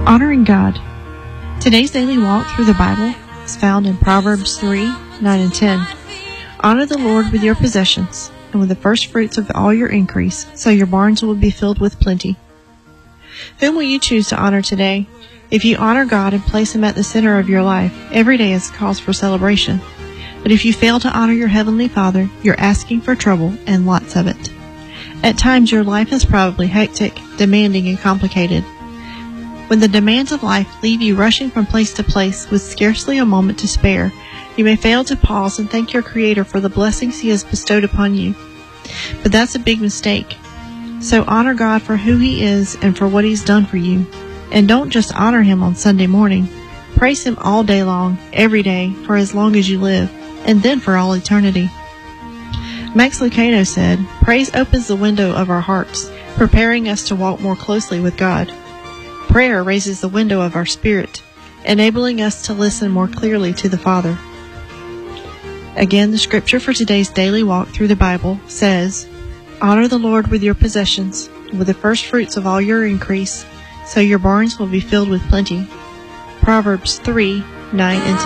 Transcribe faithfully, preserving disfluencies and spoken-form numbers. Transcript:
Honoring God. Today's daily walk through the Bible is found in Proverbs three, nine and ten. Honor the Lord with your possessions, and with the first fruits of all your increase, so your barns will be filled with plenty. Whom will you choose to honor today? If you honor God and place Him at the center of your life, every day is cause for celebration. But if you fail to honor your Heavenly Father, you're asking for trouble, and lots of it. At times, your life is probably hectic, demanding, and complicated. When the demands of life leave you rushing from place to place with scarcely a moment to spare, you may fail to pause and thank your Creator for the blessings He has bestowed upon you. But that's a big mistake. So honor God for who He is and for what He's done for you. And don't just honor Him on Sunday morning. Praise Him all day long, every day, for as long as you live, and then for all eternity. Max Lucado said, "Praise opens the window of our hearts, preparing us to walk more closely with God. Prayer raises the window of our spirit, enabling us to listen more clearly to the Father." Again, the scripture for today's daily walk through the Bible says, "Honor the Lord with your possessions, with the first fruits of all your increase, so your barns will be filled with plenty." Proverbs three, nine and ten.